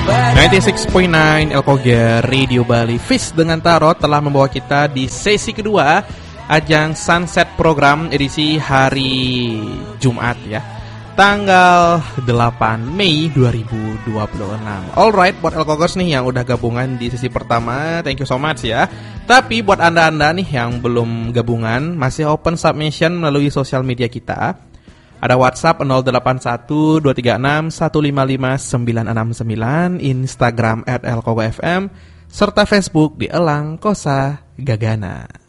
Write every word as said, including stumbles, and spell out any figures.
sembilan puluh enam koma sembilan Elkoga Radio Bali Fish dengan Tarot telah membawa kita di sesi kedua ajang Sunset Program edisi hari Jumat ya, tanggal delapan Mei dua ribu dua puluh enam. Alright, buat Elkogers nih yang udah gabungan di sesi pertama, thank you so much ya. Tapi buat anda-anda nih yang belum gabungan, masih open submission melalui sosial media kita. Ada WhatsApp nol delapan satu dua tiga enam satu lima lima sembilan enam sembilan, Instagram at elkoga f m, serta Facebook di Elang Kosa Gagana.